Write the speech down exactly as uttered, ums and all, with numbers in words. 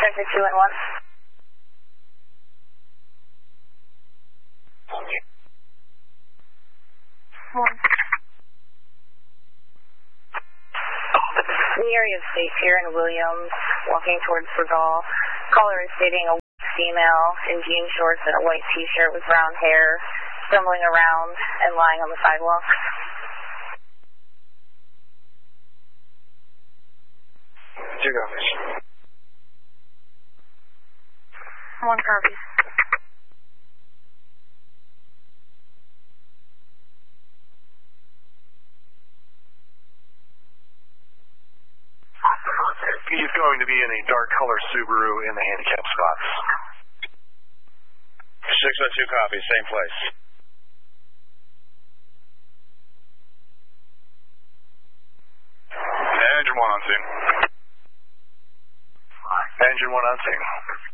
Vector two and one. One. The area of safe here in Williams, walking towards Bergall. Caller is stating a female in jean shorts and a white t-shirt with brown hair, stumbling around and lying on the sidewalk. Two copies. One copy. He's going to be in a dark color Subaru in the handicap spots. six oh two copies, same place. Engine one on scene. Engine one on scene.